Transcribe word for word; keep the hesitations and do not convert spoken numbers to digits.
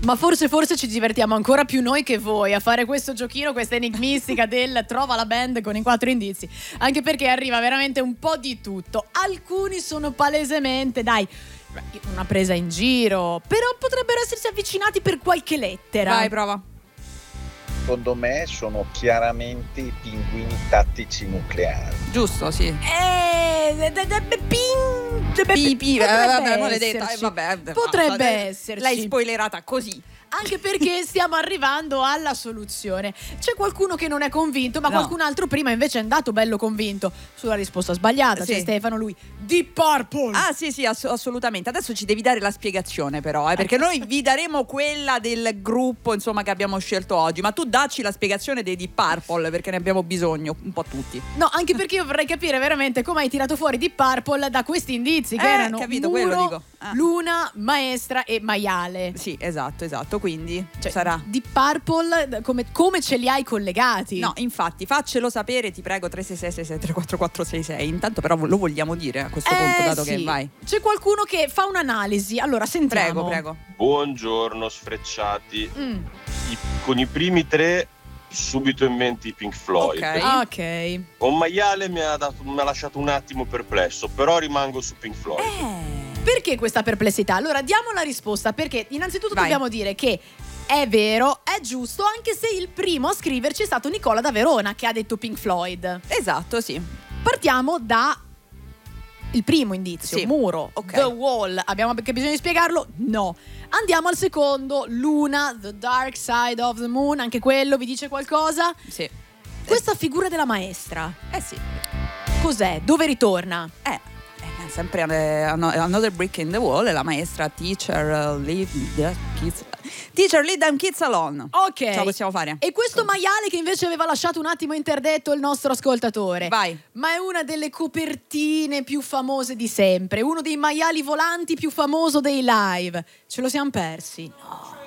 Ma forse forse ci divertiamo ancora più noi che voi a fare questo giochino, questa enigmistica del trova la band con i quattro indizi, anche perché arriva veramente un po' di tutto. Alcuni sono palesemente, dai, una presa in giro, però potrebbero essersi avvicinati per qualche lettera. Vai, prova. Secondo me sono chiaramente i pinguini tattici nucleari. Giusto, sì. Eh, de, de, de, ping, de, Pi, pi, eh, vabbè, maledetta, eh, esserci. vabbè, Potrebbe basta, esserci. L'hai spoilerata così. Anche perché stiamo arrivando alla soluzione. C'è qualcuno che non è convinto, ma No. qualcun altro prima invece è andato bello convinto sulla risposta sbagliata. Sì. C'è Stefano, lui Deep Purple. Ah sì sì ass- assolutamente. Adesso ci devi dare la spiegazione però eh, perché noi vi daremo quella del gruppo insomma che abbiamo scelto oggi, ma tu dacci la spiegazione dei Deep Purple perché ne abbiamo bisogno un po' tutti. No, anche perché io vorrei capire veramente come hai tirato fuori Deep Purple da questi indizi che Eh, erano capito, Muro, quello dico. Ah. Luna, Maestra e Maiale. Sì, esatto, esatto, quindi Cioè, sarà. Deep Purple come, come ce li hai collegati? No, infatti, faccelo sapere, ti prego, tre sei sei sei sei tre quattro quattro sei sei. Intanto però lo vogliamo dire a questo Eh, punto, dato sì. che vai. C'è qualcuno che fa un'analisi. Allora, sentiamo. Prego, prego. Buongiorno sfrecciati. Mm. I- con i primi tre subito in mente i Pink Floyd. Ok. Ok. Un maiale mi ha, dato- mi ha lasciato un attimo perplesso, però rimango su Pink Floyd. Eh. Perché questa perplessità? Allora, diamo la risposta, perché innanzitutto Vai. dobbiamo dire che è vero, è giusto, anche se il primo a scriverci è stato Nicola da Verona, che ha detto Pink Floyd. Esatto, sì. Partiamo da il primo indizio, Sì. Muro, Ok. The Wall. Abbiamo perché bisogno di spiegarlo? No. Andiamo al secondo, Luna, The Dark Side of the Moon, anche quello vi dice qualcosa? Sì. Questa figura della maestra, Eh sì. cos'è? Dove ritorna? Eh, eh, sempre eh, Another Brick in the Wall e la maestra teacher uh, leave the kids teacher leave them kids alone. Ok. Ce la possiamo fare. E questo maiale che invece aveva lasciato un attimo interdetto il nostro ascoltatore. Vai. Ma è una delle copertine più famose di sempre, uno dei maiali volanti più famoso dei live. Ce lo siamo persi? No.